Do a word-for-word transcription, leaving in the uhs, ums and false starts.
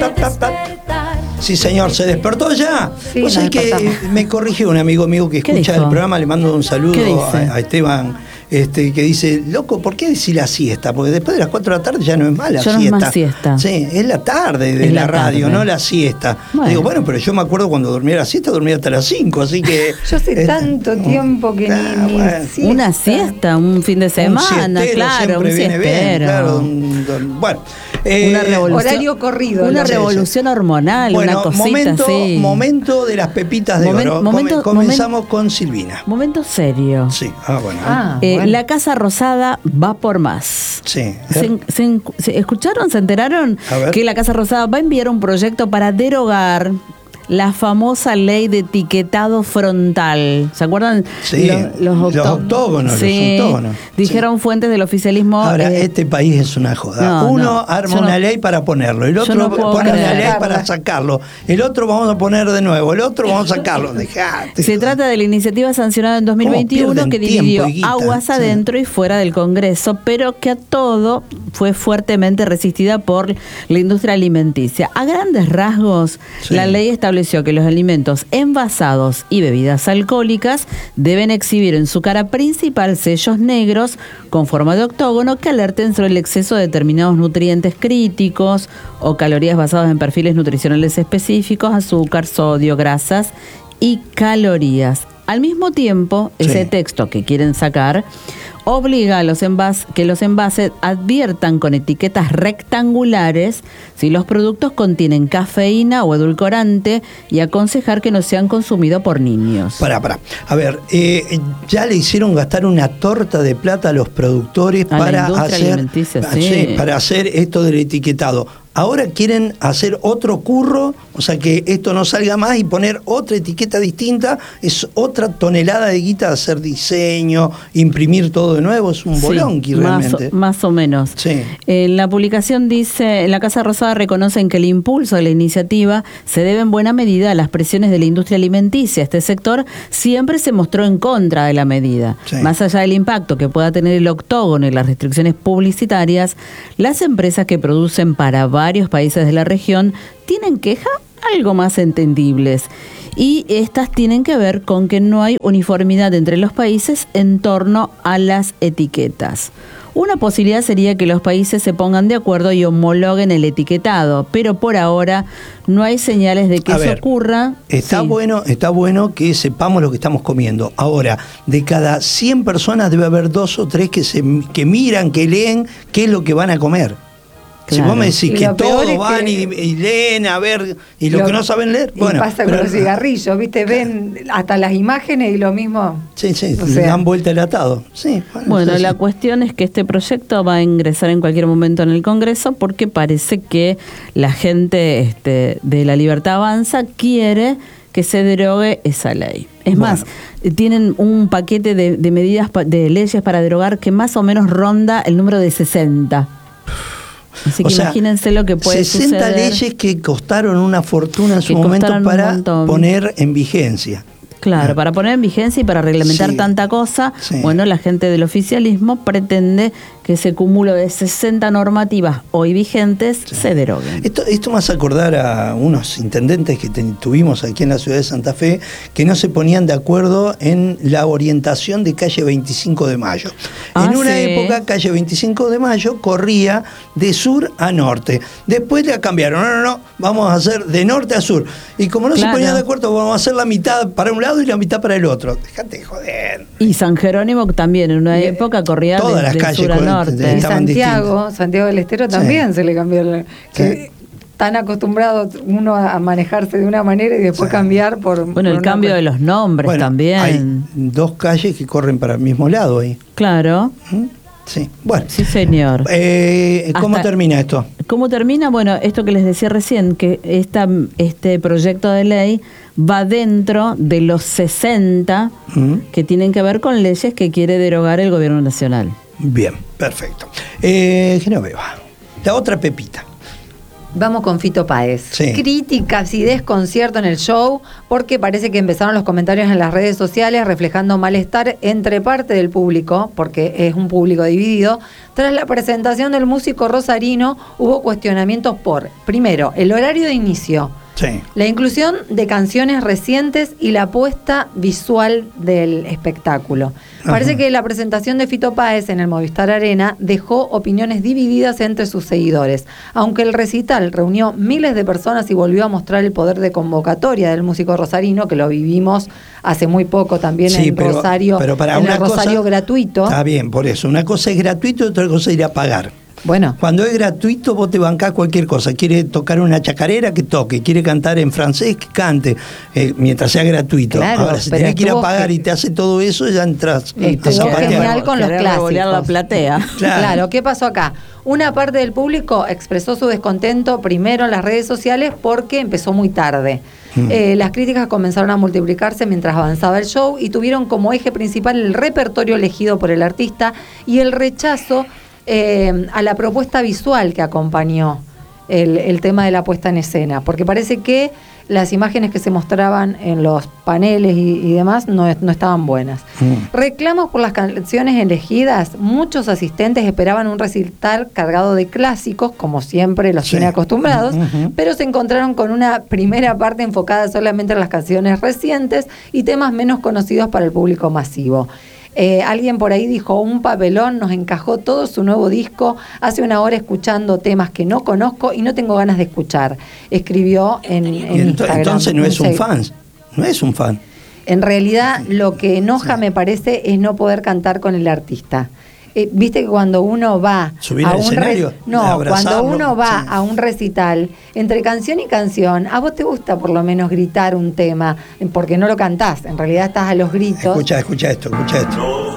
tap, tap, tap. Sí, señor, ¿se despertó ya? Sí, Vos sabés que me corrigió un amigo mío que escucha el programa, le mando un saludo a, a Esteban, este, que dice, loco, ¿por qué decir la siesta? Porque después de las cuatro de la tarde ya no es más la ya siesta. No es más siesta. Sí, es la tarde de es la, la radio, tarde. no la siesta. Bueno. Digo, bueno, pero yo me acuerdo cuando dormía la siesta, dormía hasta las cinco, así que... Yo hace eh, tanto tiempo que ah, ni, ni bueno. siesta. Una siesta, un fin de semana, un claro, un viene bien, claro, un, un, bueno. Eh, una revolución, horario corrido. Una lo revolución sé. hormonal, bueno, una cosita momento, así. Momento de las pepitas de Momen, oro. Momento, Comenzamos momento, con Silvina. Momento serio. Sí, ah, bueno. Ah, eh, bueno. La Casa Rosada va por más. Sí. ¿Se, se, se escucharon, se enteraron que la Casa Rosada va a enviar un proyecto para derogar la famosa ley de etiquetado frontal? ¿Se acuerdan? Sí, los, los, octó- los octógonos. Sí, los octógonos. dijeron sí. fuentes del oficialismo. Ahora, eh, este país es una joda. No, Uno no, arma una no, ley para ponerlo, el otro no pone creer. una ley para sacarlo, el otro vamos a poner de nuevo, el otro vamos a sacarlo. Dejate, Se trata de la iniciativa sancionada en dos mil veintiuno que dividió aguas sí. adentro y fuera del Congreso, pero que a todo fue fuertemente resistida por la industria alimenticia. A grandes rasgos, sí. la ley estableció que los alimentos envasados y bebidas alcohólicas deben exhibir en su cara principal sellos negros con forma de octógono que alerten sobre el exceso de determinados nutrientes críticos o calorías basadas en perfiles nutricionales específicos, azúcar, sodio, grasas y calorías. Al mismo tiempo, ese sí. texto que quieren sacar obliga a los envases, que los envases adviertan con etiquetas rectangulares si los productos contienen cafeína o edulcorante y aconsejar que no sean consumidos por niños. Pará, pará. A ver, eh, ya le hicieron gastar una torta de plata a los productores a para la hacer, sí. sí, para hacer esto del etiquetado. Ahora quieren hacer otro curro, o sea que esto no salga más y poner otra etiqueta distinta, es otra tonelada de guita de hacer diseño, imprimir todo de nuevo, es un bolonqui sí, realmente. Más o, más o menos. Sí. En la publicación dice, en la Casa Rosada reconocen que el impulso de la iniciativa se debe en buena medida a las presiones de la industria alimenticia. Este sector siempre se mostró en contra de la medida. Sí. Más allá del impacto que pueda tener el octógono y las restricciones publicitarias, las empresas que producen para varios varios países de la región tienen quejas algo más entendibles y estas tienen que ver con que no hay uniformidad entre los países en torno a las etiquetas. Una posibilidad sería que los países se pongan de acuerdo y homologuen el etiquetado, pero por ahora no hay señales de que a eso ver, ocurra. Está sí. bueno, está bueno que sepamos lo que estamos comiendo. Ahora, de cada cien personas debe haber dos o tres que se que miran, que leen qué es lo que van a comer. Claro. Si vos me decís y que todos van que, y, y leen a ver, y los lo, que no saben leer, y bueno. pasa pero, con los cigarrillos, ¿viste? Ven hasta las imágenes y lo mismo. Sí, sí, o le sea, dan vuelta el atado. Sí, bueno, bueno sí, la sí. cuestión es que este proyecto va a ingresar en cualquier momento en el Congreso porque parece que la gente este, de La Libertad Avanza quiere que se derogue esa ley. Es bueno. más, tienen un paquete de, de medidas, de leyes para derogar que más o menos ronda el número de sesenta. Así que o sea, imagínense lo que puede sesenta suceder. Leyes que costaron una fortuna en su momento para poner en vigencia. Claro, para poner en vigencia y para reglamentar sí, tanta cosa, sí. bueno, la gente del oficialismo pretende que ese cúmulo de sesenta normativas hoy vigentes sí. se deroguen. Esto, esto me hace acordar a unos intendentes que ten, tuvimos aquí en la ciudad de Santa Fe que no se ponían de acuerdo en la orientación de calle veinticinco de mayo. Ah, en una sí. época, calle veinticinco de mayo corría de sur a norte. Después la cambiaron. No, no, no, vamos a hacer de norte a sur. Y como no claro. se ponían de acuerdo, vamos a hacer la mitad para un lado y la mitad para el otro. Déjate de joder. Y San Jerónimo también en una época corría todas de, las de calles sur a norte. Y Santiago, distintas. Santiago del Estero también sí. se le cambió. La, que sí. Tan acostumbrado uno a manejarse de una manera y después sí. cambiar por... Bueno, por el cambio de los nombres bueno, también. Hay dos calles que corren para el mismo lado ahí. Claro. ¿Mm? Sí, bueno. Sí, señor. Eh, ¿Cómo Hasta, termina esto? ¿Cómo termina? Bueno, esto que les decía recién, que esta, este proyecto de ley va dentro de los sesenta uh-huh. que tienen que ver con leyes que quiere derogar el gobierno nacional. Bien, perfecto. Eh, Genoveva, la otra pepita. Vamos con Fito Páez. Sí. Críticas y desconcierto en el show porque parece que empezaron los comentarios en las redes sociales reflejando malestar entre parte del público, porque es un público dividido. Tras la presentación del músico rosarino hubo cuestionamientos por, primero, el horario de inicio, sí, la inclusión de canciones recientes y la puesta visual del espectáculo. Parece Ajá. que la presentación de Fito Páez en el Movistar Arena dejó opiniones divididas entre sus seguidores. Aunque el recital reunió miles de personas y volvió a mostrar el poder de convocatoria del músico rosarino, que lo vivimos hace muy poco también sí, en pero, Rosario, pero para en una el Rosario cosa, gratuito. Está bien, por eso. Una cosa es gratuito y otra cosa es ir a pagar. Bueno. Cuando es gratuito, vos te bancás cualquier cosa. Quiere tocar una chacarera, que toque. Quiere cantar en francés, que cante. Eh, mientras sea gratuito. Claro, ahora, si pero tenés que ir a pagar que... y te hace todo eso, ya entras. Estuvo genial con los clásicos. La platea. Claro. Claro, ¿qué pasó acá? Una parte del público expresó su descontento primero en las redes sociales porque empezó muy tarde. Mm. Eh, las críticas comenzaron a multiplicarse mientras avanzaba el show y tuvieron como eje principal el repertorio elegido por el artista y el rechazo Eh, a la propuesta visual que acompañó el, el tema de la puesta en escena, porque parece que las imágenes que se mostraban en los paneles y, y demás no, no estaban buenas. Mm. Reclamos por las canciones elegidas. Muchos asistentes esperaban un recital cargado de clásicos, como siempre los sí. tiene acostumbrados, uh-huh. pero se encontraron con una primera parte enfocada solamente en las canciones recientes y temas menos conocidos para el público masivo. Eh, alguien por ahí dijo, un papelón, nos encajó todo su nuevo disco, hace una hora escuchando temas que no conozco y no tengo ganas de escuchar. Escribió en, en ent- Instagram. Entonces no es un fan, no es un fan. En realidad lo que enoja sí. me parece es no poder cantar con el artista. Eh, Viste que cuando uno va ¿Subir a al un escenario? Re- no, cuando uno va sí. a un recital, entre canción y canción, a vos te gusta por lo menos gritar un tema, porque no lo cantás, en realidad estás a los gritos. Escucha, escucha esto, escucha esto.